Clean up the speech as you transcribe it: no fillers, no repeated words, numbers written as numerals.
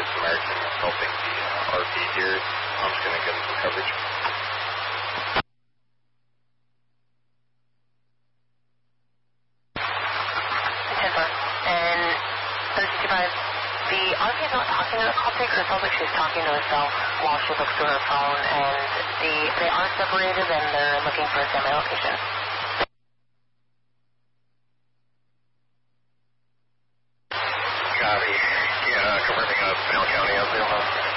American helping the RP here. I'm just going to get some coverage. And 365, the RP is not talking to the Coptic, so it sounds like she's talking to herself while she looks through her phone, and they are separated and they're looking for a standby location. Copy. Yeah, confirming Pinal County up there.